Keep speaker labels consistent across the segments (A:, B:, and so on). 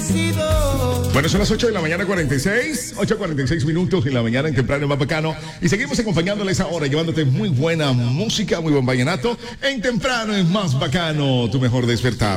A: Bueno, son las 8 de la mañana, 8:46 minutos en la mañana en Temprano es Más Bacano. Y seguimos acompañándoles ahora, llevándote muy buena música, muy buen vallenato. En Temprano es Más Bacano, tu mejor despertar.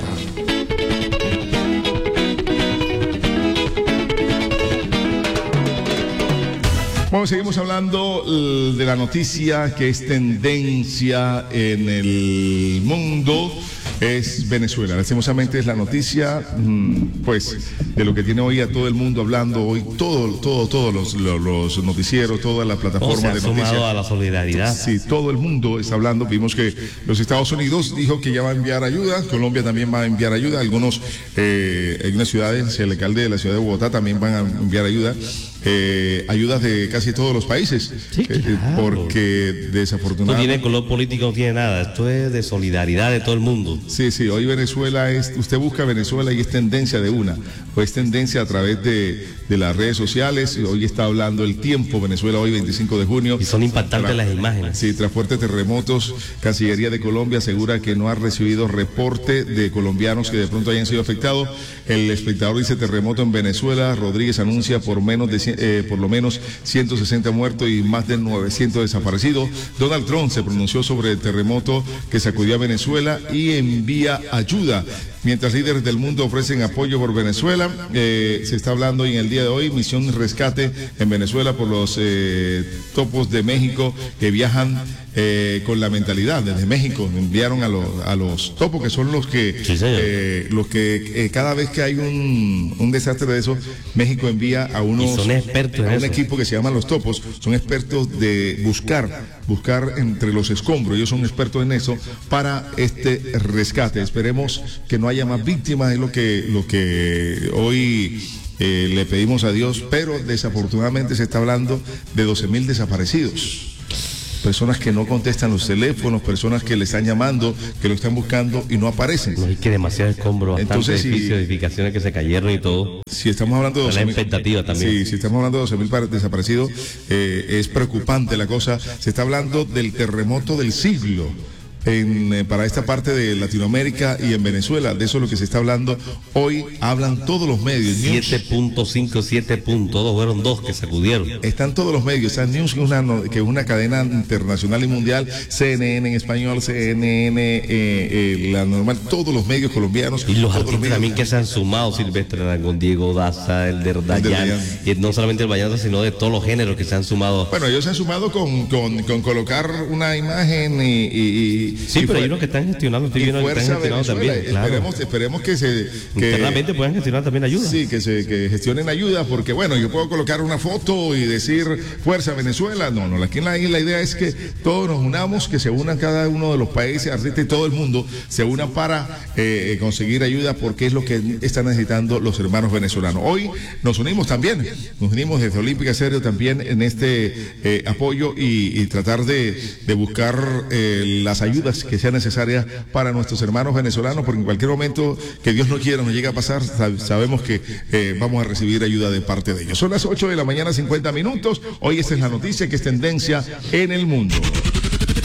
A: Bueno, seguimos hablando de la noticia que es tendencia en el mundo. Es Venezuela. Lastimosamente es la noticia, pues, de lo que tiene hoy a todo el mundo hablando hoy, todos los noticieros, todas las plataformas de noticias.
B: Sumado a la solidaridad.
A: Sí, todo el mundo está hablando. Vimos que los Estados Unidos dijo que ya va a enviar ayuda, Colombia también va a enviar ayuda, algunas ciudades, el alcalde de la ciudad de Bogotá también van a enviar ayuda. Ayudas de casi todos los países,
B: sí, claro.
A: Porque desafortunadamente
B: no tiene color político, no tiene nada, esto es de solidaridad de todo el mundo.
A: Sí, hoy Venezuela usted busca Venezuela y es tendencia de una, o es tendencia a través de las redes sociales. Hoy está hablando El Tiempo, Venezuela hoy 25 de junio.
B: Y son impactantes las imágenes.
A: Sí, tras fuertes terremotos, Cancillería de Colombia asegura que no ha recibido reporte de colombianos que de pronto hayan sido afectados. El Espectador dice terremoto en Venezuela, Rodríguez anuncia por lo menos 160 muertos y más de 900 desaparecidos. Donald Trump se pronunció sobre el terremoto que sacudió a Venezuela y envía ayuda. Mientras líderes del mundo ofrecen apoyo por Venezuela, se está hablando hoy en el día de hoy, misión rescate en Venezuela por los topos de México que viajan con la mentalidad. Desde México enviaron a los topos, que son los que, sí, cada vez que hay un desastre de eso, México envía a unos,
B: son expertos
A: a un equipo que se llaman los topos. Son expertos de buscar entre los escombros. Ellos son expertos en eso para este rescate. Esperemos que no haya más víctimas, es lo que hoy le pedimos a Dios, pero desafortunadamente se está hablando de 12,000 desaparecidos. Personas que no contestan los teléfonos, personas que le están llamando, que lo están buscando y no aparecen.
B: No, hay que demasiado escombro, bastantes edificios, edificaciones que se cayeron y todo.
A: Si estamos hablando de 12,000,
B: la expectativa también.
A: Sí, si estamos hablando de 12,000 desaparecidos, es preocupante la cosa. Se está hablando del terremoto del siglo. Para esta parte de Latinoamérica y en Venezuela, de eso es lo que se está hablando. Hoy hablan todos los medios.
B: 7.5, 7.2, fueron 2 que sacudieron.
A: Están todos los medios. Está News, que es una cadena internacional y mundial, CNN en español, CNN, la normal, todos los medios colombianos.
B: Y los artistas también que se han sumado, Silvestre Aragón, Diego Daza, el de Dayan, y no solamente el vallenato, sino de todos los géneros que se han sumado.
A: Bueno, ellos se han sumado con colocar una imagen y
B: sí, pero hay unos que están gestionando, estoy viendo que están gestionando también. Claro.
A: Esperemos que
B: internamente puedan gestionar también ayuda.
A: Sí, que gestionen ayuda, porque bueno, yo puedo colocar una foto y decir Fuerza Venezuela. No, aquí la idea es que todos nos unamos, que se unan cada uno de los países, artistas y todo el mundo se unan para conseguir ayuda, porque es lo que están necesitando los hermanos venezolanos. Hoy nos unimos también, desde Olímpica Estéreo también en este apoyo y tratar de buscar las ayudas que sean necesarias para nuestros hermanos venezolanos, porque en cualquier momento que Dios no quiera nos llegue a pasar, sabemos que vamos a recibir ayuda de parte de ellos. Son las 8 de la mañana, 50 minutos. Hoy esta es la noticia que es tendencia en el mundo.